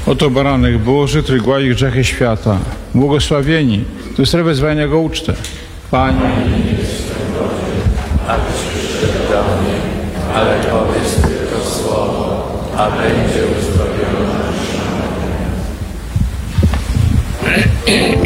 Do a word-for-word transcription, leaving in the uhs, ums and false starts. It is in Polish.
Oto baranek Boży, który gładzi grzechy świata. Błogosławieni, którzy wezwania Go ucztę. Panie, nie jestem godzien, abyś przyszedł do mnie, ale powiedz tylko słowo, a będzie uzdrowiona dusza moja.